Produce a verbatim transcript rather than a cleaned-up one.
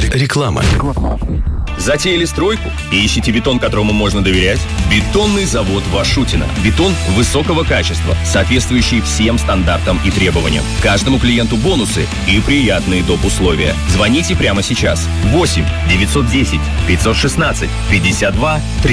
Реклама. Затеяли стройку? Ищите бетон, которому можно доверять? Бетонный завод Вашутина. Бетон высокого качества, соответствующий всем стандартам и требованиям. Каждому клиенту бонусы и приятные доп. Условия. Звоните прямо сейчас. восемь девятьсот десять пятьсот шестнадцать пятьдесят два